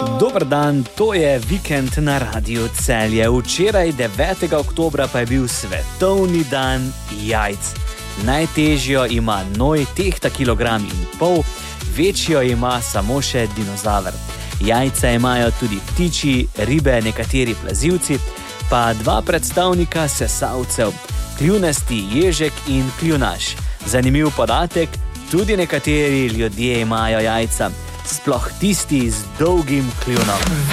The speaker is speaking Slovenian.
Dober dan, to je Vikend na Radiu Celje. Včeraj, 9. oktobra, pa je bil svetovni dan jajc. Najtežjo ima noj, tehta 1,5 kg, večjo ima samo še dinozaver. Jajca imajo tudi ptiči, ribe, nekateri plazilci, pa 2 predstavnika sesalcev, kljunasti ježek in kljunaš. Zanimiv podatek, tudi nekateri ljudje imajo jajca, sploh tisti z dolgim kljunom.